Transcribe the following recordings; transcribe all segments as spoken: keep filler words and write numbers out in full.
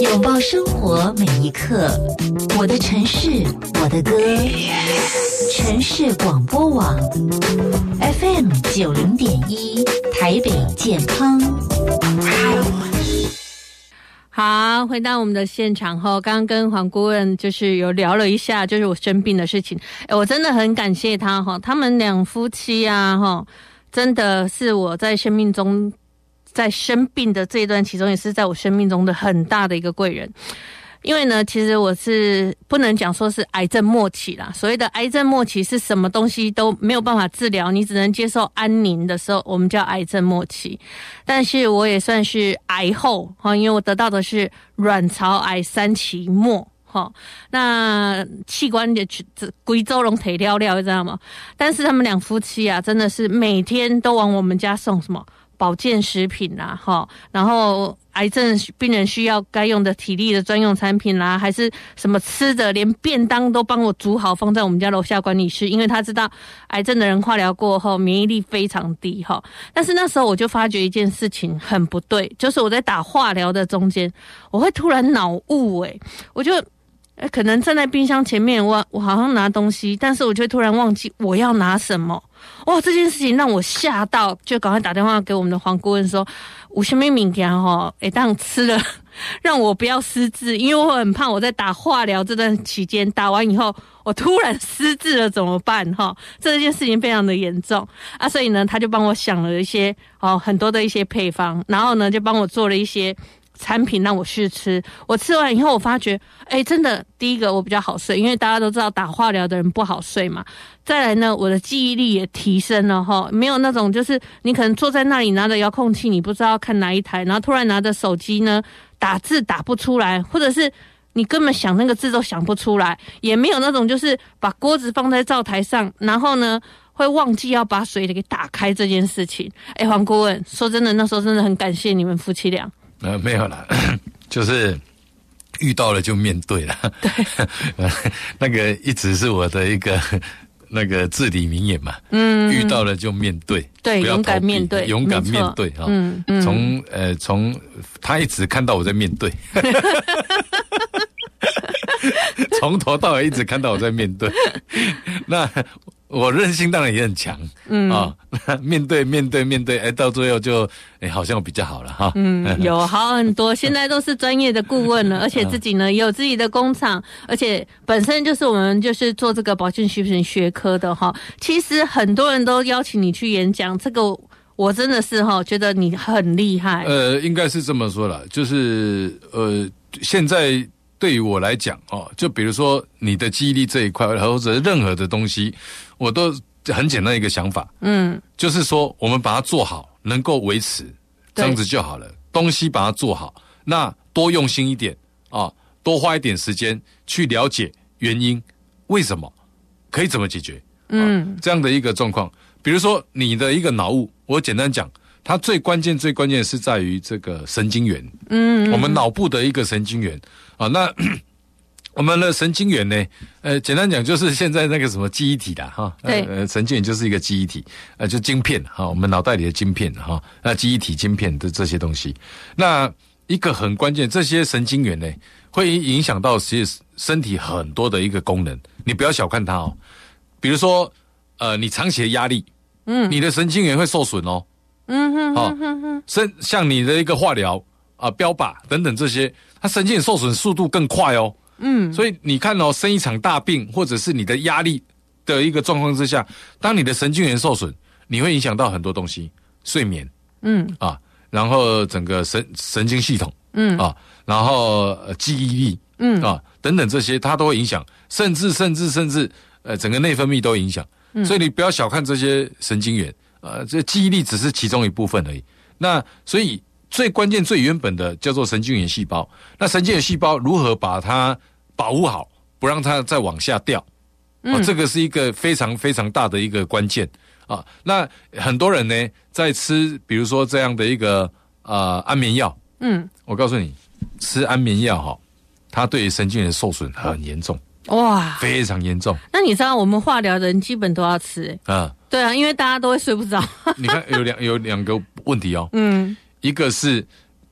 拥抱生活每一刻，我的城市，我的歌。城市广播网 F M 九零点一，台北健康。 好，回到我们的现场后，刚刚跟黄顾问就是有聊了一下，就是我生病的事情。哎，我真的很感谢他哈，他们两夫妻啊哈，真的是我在生命中，在生病的这一段其中，也是在我生命中的很大的一个贵人。因为呢，其实我是不能讲说是癌症末期啦。所谓的癌症末期是什么东西都没有办法治疗，你只能接受安宁的时候，我们叫癌症末期。但是我也算是癌后，因为我得到的是卵巢癌三期末。那器官的贵州龙腿料料，知道吗？但是他们两夫妻啊，真的是每天都往我们家送什么保健食品啦，哈，然后癌症病人需要该用的体力的专用产品啦，还是什么吃的，连便当都帮我煮好放在我们家楼下管理室，因为他知道癌症的人化疗过后免疫力非常低哈。但是那时候我就发觉一件事情很不对，就是我在打化疗的中间，我会突然脑雾诶，我就可能站在冰箱前面，我我好像拿东西，但是我就突然忘记我要拿什么。哇，这件事情让我吓到，就赶快打电话给我们的黄顾问说，有什么物件吼，会当吃了，让我不要失智，因为我很怕我在打化疗这段期间，打完以后我突然失智了怎么办哈？这件事情非常的严重啊，所以呢，他就帮我想了一些哦很多的一些配方，然后呢就帮我做了一些产品让我试吃。我吃完以后我发觉哎，真的第一个我比较好睡，因为大家都知道打化疗的人不好睡嘛。再来呢，我的记忆力也提升了齁，没有那种就是你可能坐在那里拿着遥控器，你不知道看哪一台，然后突然拿着手机呢打字打不出来，或者是你根本想那个字都想不出来，也没有那种就是把锅子放在灶台上，然后呢会忘记要把水给打开这件事情。哎，黄顾问，说真的，那时候真的很感谢你们夫妻俩。 呃，没有啦，就是遇到了就面对了。对，那个一直是我的一个那个至理名言嘛。嗯，遇到了就面对， 对， 不要勇敢面对， 勇敢面对哈。嗯嗯，从呃从他一直看到我在面对。从头到尾一直看到我在面对，那我韧性当然也很强，嗯啊、哦，面对面对面对，哎，到最后就哎好像比较好了哈， 嗯，有好很多，现在都是专业的顾问了，而且自己呢也有自己的工厂，而且本身就是我们就是做这个保健食品学科的哈。其实很多人都邀请你去演讲，这个我真的是哈觉得你很厉害。 呃，应该是这么说啦，就是呃现在。对于我来讲哦，就比如说你的记忆力这一块，或者任何的东西，我都很简单一个想法，嗯，就是说我们把它做好，能够维持，这样子就好了。东西把它做好，那多用心一点啊，多花一点时间去了解原因，为什么，可以怎么解决，嗯，这样的一个状况。比如说你的一个脑雾，我简单讲。它最关键、最关键是在于这个神经元，嗯，我们脑部的一个神经元啊。那我们的神经元呢，呃，简单讲就是现在那个什么记忆体啦，哈，对，呃，神经元就是一个记忆体，呃，就晶片哈，我们脑袋里的晶片哈，那记忆体、晶片的这些东西，那一个很关键，这些神经元呢，会影响到其实身体很多的一个功能，你不要小看它哦。比如说，呃，你长期的压力，嗯，你的神经元会受损哦。嗯哼哼哼哼，像像你的一个化疗啊、标靶等等这些，它神经受损速度更快哦。嗯，所以你看哦，生一场大病，或者是你的压力的一个状况之下，当你的神经元受损，你会影响到很多东西，睡眠，嗯啊，然后整个神神经系统，嗯啊，然后、呃、记忆力，嗯啊等等这些，它都会影响，甚至甚至甚至呃整个内分泌都影响。嗯，所以你不要小看这些神经元。呃，这记忆力只是其中一部分而已。那所以最关键、最原本的叫做神经元细胞。那神经元细胞如何把它保护好，不让它再往下掉？嗯、哦，这个是一个非常非常大的一个关键啊。那很多人呢，在吃比如说这样的一个呃安眠药，嗯，我告诉你，吃安眠药哈，它对神经元受损很严重。哇，非常严重。 那你知道我们化疗的人基本都要吃、欸，啊，对啊，因为大家都会睡不着。 你看有两有两个问题哦，嗯，一个是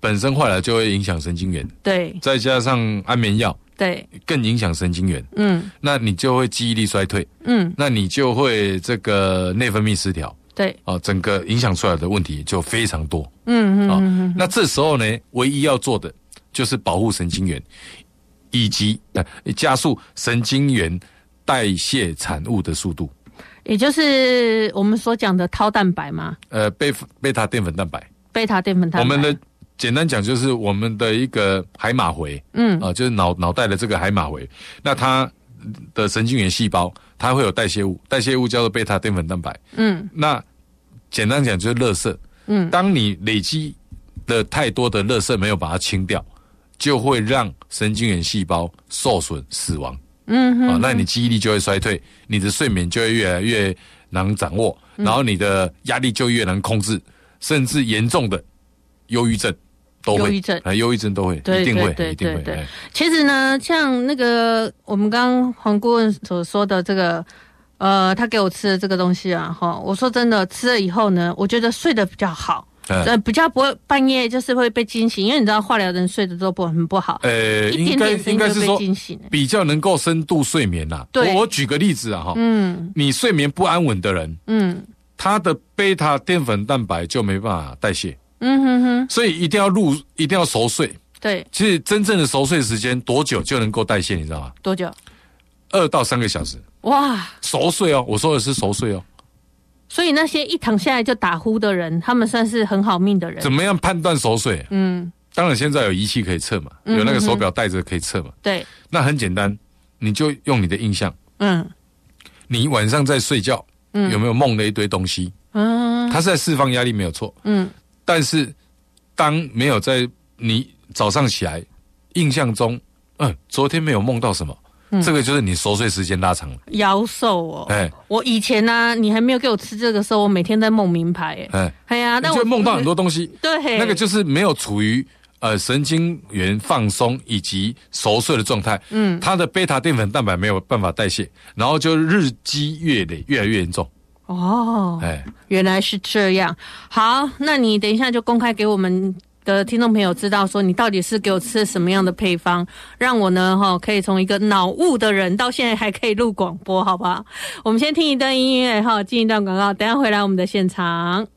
本身坏了就会影响神经元， 对， 再加上安眠药， 对， 更影响神经元， 嗯， 那你就会记忆力衰退， 嗯， 那你就会这个内分泌失调， 对， 哦，整个影响出来的问题就非常多， 嗯嗯哦嗯嗯， 那这时候呢，唯一要做的就是保护神经元，以及呃加速神经元代谢产物的速度， 也就是我们所讲的tau蛋白嘛， 呃，贝贝塔淀粉蛋白， 贝塔淀粉蛋白， 我们的简单讲就是我们的一个海马回， 嗯啊、呃，就是脑脑袋的这个海马回，那它的神经元细胞它会有代谢物，代谢物叫做贝塔淀粉蛋白， 嗯， 那简单讲就是垃圾， 嗯， 当你累积的太多的垃圾没有把它清掉，就会让神经元细胞受损死亡， 嗯哼， 啊、那你记忆力就会衰退，你的睡眠就会越来越难掌握， 嗯、 然后你的压力就越难控制，甚至严重的忧郁症都会， 忧郁症啊，忧郁症都会， 对一定会， 对一定会。 对对，其实呢，像那个我们刚刚黄顾问所说的这个，呃，他给我吃的这个东西啊，哈，我说真的，吃了以后呢，我觉得睡得比较好。呃，比较不会半夜就是会被惊醒，因为你知道化疗人睡得都不很不好， 呃， 一点点声音就被惊醒， 比较能够深度睡眠啦、啊。 对， 我举个例子啊，哈，嗯，你睡眠不安稳的人，嗯，他的贝塔淀粉蛋白就没办法代谢，嗯哼哼，所以一定要入，一定要熟睡。 对， 其实真正的熟睡时间多久就能够代谢，你知道吗？ 多久？ 二到三个小时。 哇， 熟睡哦，我说的是熟睡哦。 所以那些一躺下来就打呼的人，他们算是很好命的人。 怎么样判断熟睡？嗯，当然现在有仪器可以测嘛，嗯、有那个手表带着可以测嘛。 对， 那很简单，你就用你的印象。嗯，你晚上在睡觉，嗯，有没有梦了一堆东西？嗯，它是在释放压力没有错。嗯，但是当没有在你早上起来印象中，嗯，昨天没有梦到什么。嗯、这个就是你熟睡时间拉长了， 夭寿哦。哎，我以前呢、啊，你还没有给我吃这个时候，我每天在梦名牌。哎，哎呀，但我就梦到很多东西。 对， 那个就是没有处于呃神经元放松以及熟睡的状态。嗯，它的贝塔淀粉蛋白没有办法代谢，然后就日积月累，越来越严重。 哦，哎，原来是这样。好，那你等一下就公开给我们的听众朋友知道说你到底是给我吃什么样的配方，让我呢齁可以从一个脑雾的人到现在还可以录广播，好不好？我们先听一段音乐齁，进一段广告，等一下回来我们的现场。